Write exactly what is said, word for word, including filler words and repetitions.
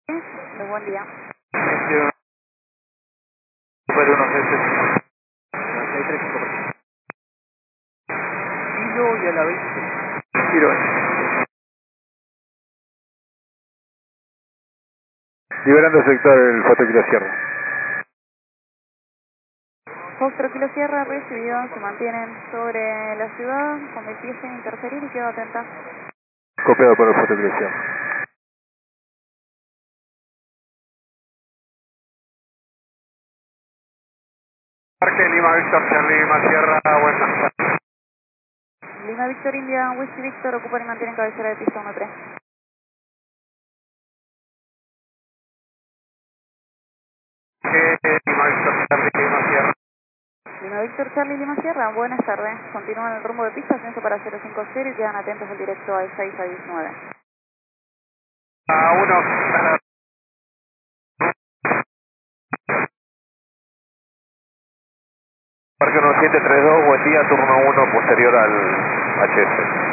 De buen día. Super uno seis tres cinco. Kilo y a la vez Giro. Liberando sector el Foto Sierra. Foxtrot Kilo Sierra recibido, se mantienen sobre la ciudad, con empiecen a interferir y quedo atenta. Copiado por el Foto Sierra. Parque Lima Víctor Charlie Lima Sierra, buenas tardes. Lima Víctor India, Whisky Víctor, ocupan y mantienen cabecera de pista uno tres. Lima Víctor Charlie Lima Sierra. Lima Víctor Charlie Lima Sierra, buenas tardes. Continúan el rumbo de pista, ascenso para cero cinco cero y quedan atentos al directo al seis a diecinueve. A uno. Parque uno siete tres dos, buen día, turno uno posterior al H S.